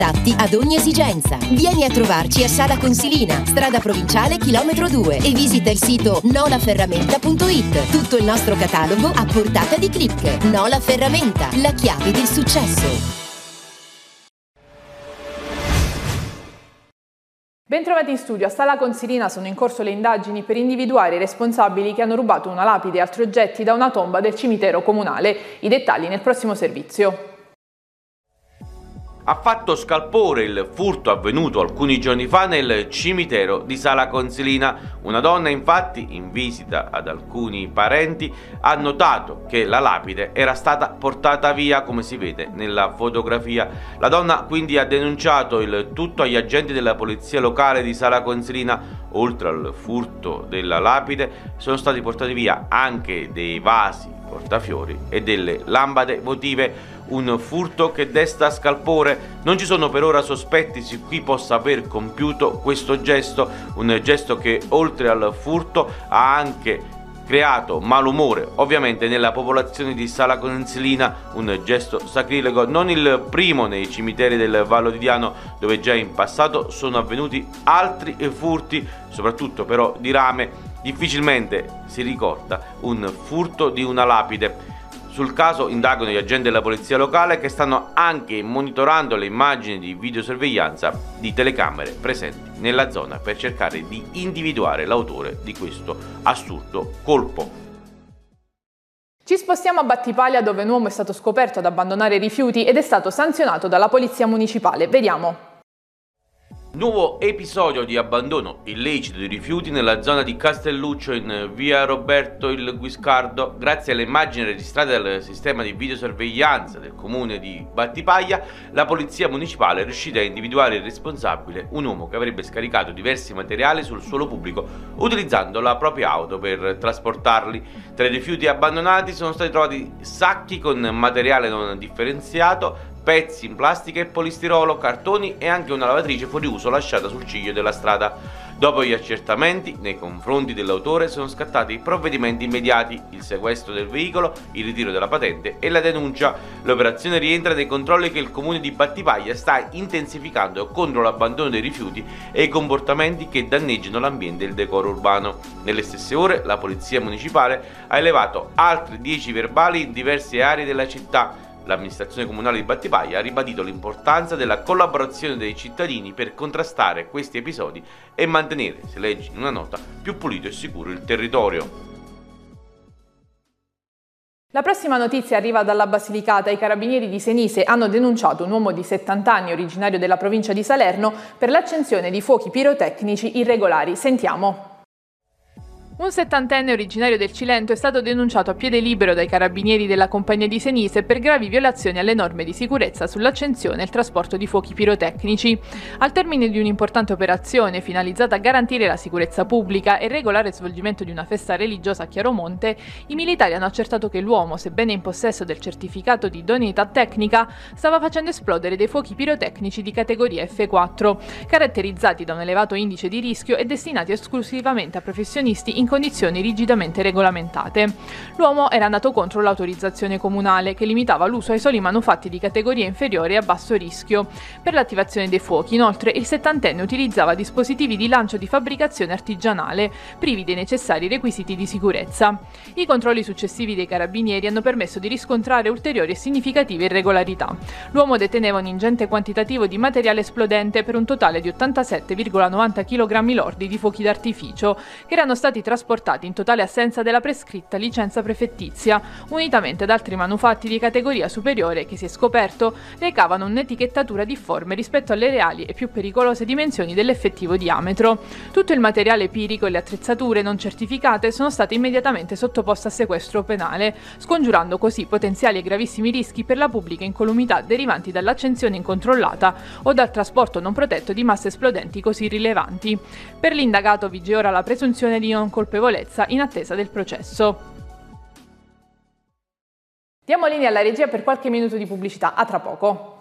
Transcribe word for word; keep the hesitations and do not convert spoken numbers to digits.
adatti ad ogni esigenza. Vieni a trovarci a Sala Consilina, strada provinciale chilometro due e visita il sito nolaferramenta punto it. Tutto il nostro catalogo a portata di click. Nola Ferramenta, la chiave del successo. Bentrovati in studio. A Sala Consilina sono in corso le indagini per individuare i responsabili che hanno rubato una lapide e altri oggetti da una tomba del cimitero comunale. I dettagli nel prossimo servizio. Ha fatto scalpore il furto avvenuto alcuni giorni fa nel cimitero di Sala Consilina. Una donna, infatti, in visita ad alcuni parenti, ha notato che la lapide era stata portata via, come si vede nella fotografia. La donna quindi ha denunciato il tutto agli agenti della polizia locale di Sala Consilina. Oltre al furto della lapide sono stati portati via anche dei vasi portafiori e delle lampade votive. Un furto che desta scalpore. Non ci sono per ora sospetti su chi possa aver compiuto questo gesto, un gesto che oltre al furto ha anche creato malumore ovviamente nella popolazione di Sala Consilina, un gesto sacrilego, non il primo nei cimiteri del Vallo di Diano, dove già in passato sono avvenuti altri furti, soprattutto però di rame. Difficilmente si ricorda un furto di una lapide. Sul caso indagano gli agenti della polizia locale, che stanno anche monitorando le immagini di videosorveglianza di telecamere presenti nella zona per cercare di individuare l'autore di questo assurdo colpo. Ci spostiamo a Battipaglia, dove un uomo è stato scoperto ad abbandonare rifiuti ed è stato sanzionato dalla polizia municipale. Vediamo. Nuovo episodio di abbandono illecito di rifiuti nella zona di Castelluccio in via Roberto il Guiscardo. Grazie alle immagini registrate dal sistema di videosorveglianza del comune di Battipaglia, la polizia municipale è riuscita a individuare il responsabile, un uomo che avrebbe scaricato diversi materiali sul suolo pubblico utilizzando la propria auto per trasportarli. Tra i rifiuti abbandonati sono stati trovati sacchi con materiale non differenziato, pezzi in plastica e polistirolo, cartoni e anche una lavatrice fuori uso lasciata sul ciglio della strada. Dopo gli accertamenti nei confronti dell'autore sono scattati provvedimenti immediati: il sequestro del veicolo, il ritiro della patente e la denuncia. L'operazione rientra nei controlli che il comune di Battipaglia sta intensificando contro l'abbandono dei rifiuti e i comportamenti che danneggiano l'ambiente e il decoro urbano. Nelle stesse ore la polizia municipale ha elevato altri dieci verbali in diverse aree della città. L'amministrazione comunale di Battipaglia ha ribadito l'importanza della collaborazione dei cittadini per contrastare questi episodi e mantenere, si legge in una nota, più pulito e sicuro il territorio. La prossima notizia arriva dalla Basilicata. I carabinieri di Senise hanno denunciato un uomo di settanta anni, originario della provincia di Salerno, per l'accensione di fuochi pirotecnici irregolari. Sentiamo. Un settantenne originario del Cilento è stato denunciato a piede libero dai carabinieri della compagnia di Senise per gravi violazioni alle norme di sicurezza sull'accensione e il trasporto di fuochi pirotecnici. Al termine di un'importante operazione finalizzata a garantire la sicurezza pubblica e il regolare svolgimento di una festa religiosa a Chiaromonte, i militari hanno accertato che l'uomo, sebbene in possesso del certificato di idoneità tecnica, stava facendo esplodere dei fuochi pirotecnici di categoria F quattro, caratterizzati da un elevato indice di rischio e destinati esclusivamente a professionisti in condizioni rigidamente regolamentate. L'uomo era andato contro l'autorizzazione comunale, che limitava l'uso ai soli manufatti di categoria inferiore e a basso rischio. Per l'attivazione dei fuochi, inoltre, il settantenne utilizzava dispositivi di lancio di fabbricazione artigianale, privi dei necessari requisiti di sicurezza. I controlli successivi dei carabinieri hanno permesso di riscontrare ulteriori e significative irregolarità. L'uomo deteneva un ingente quantitativo di materiale esplodente per un totale di ottantasette virgola novanta chilogrammi lordi di fuochi d'artificio, che erano stati trasportati trasportati in totale assenza della prescritta licenza prefettizia, unitamente ad altri manufatti di categoria superiore che, si è scoperto, recavano un'etichettatura difforme rispetto alle reali e più pericolose dimensioni dell'effettivo diametro. Tutto il materiale pirico e le attrezzature non certificate sono state immediatamente sottoposte a sequestro penale, scongiurando così potenziali e gravissimi rischi per la pubblica incolumità derivanti dall'accensione incontrollata o dal trasporto non protetto di masse esplodenti così rilevanti. Per l'indagato vige ora la presunzione di non colpevolezza in attesa del processo. Diamo linea alla regia per qualche minuto di pubblicità. A tra poco.